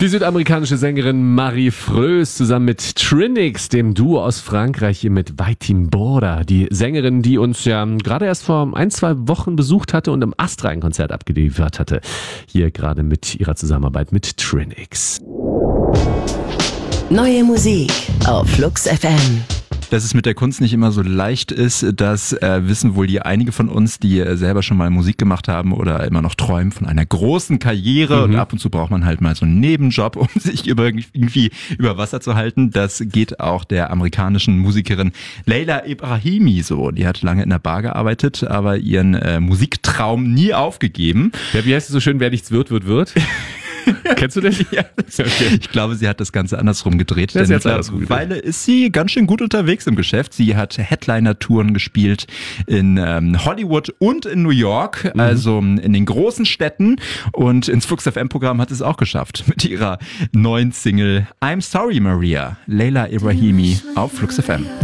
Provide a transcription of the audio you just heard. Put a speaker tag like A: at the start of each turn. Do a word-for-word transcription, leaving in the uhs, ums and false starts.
A: Die südamerikanische Sängerin Marie Freus zusammen mit Trinix, dem Duo aus Frankreich, hier mit Vitimbora. Die Sängerin, die uns ja gerade erst vor ein, zwei Wochen besucht hatte und im Astrein-Konzert abgeliefert hatte. Hier gerade mit ihrer Zusammenarbeit mit Trinix.
B: Neue Musik auf Flux F M.
C: Dass es mit der Kunst nicht immer so leicht ist, das äh, wissen wohl die einige von uns, die äh, selber schon mal Musik gemacht haben oder immer noch träumen von einer großen Karriere. Mhm. Und ab und zu braucht man halt mal so einen Nebenjob, um sich über, irgendwie über Wasser zu halten. Das geht auch der amerikanischen Musikerin Leila Ebrahimi so. Die hat lange in der Bar gearbeitet, aber ihren äh, Musiktraum nie aufgegeben.
A: Ja, wie heißt es so schön, wer nichts wird, wird, wird? Kennst du das?
C: Ja. Okay. Ich glaube, sie hat das Ganze andersrum gedreht.
A: Ja,
C: denn mittlerweile ist sie ganz schön gut unterwegs im Geschäft. Sie hat Headliner-Touren gespielt in ähm, Hollywood und in New York, mhm. also in den großen Städten. Und ins Flux F M-Programm hat es auch geschafft mit ihrer neuen Single I'm Sorry Maria. Leila Ebrahimi auf Flux F M.